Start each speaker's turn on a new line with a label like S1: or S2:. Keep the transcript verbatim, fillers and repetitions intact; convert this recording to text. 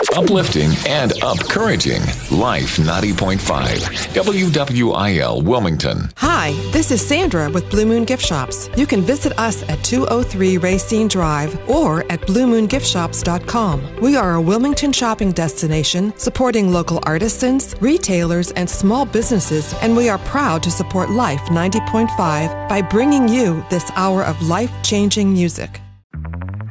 S1: Uplifting and encouraging. Life ninety point five. W W I L Wilmington.
S2: Hi, this is Sandra with Blue Moon Gift Shops. You can visit us at two oh three Racine Drive or at blue moon gift shops dot com. We are a Wilmington shopping destination supporting local artisans, retailers, and small businesses, and we are proud to support Life ninety point five by bringing you this hour of life-changing music.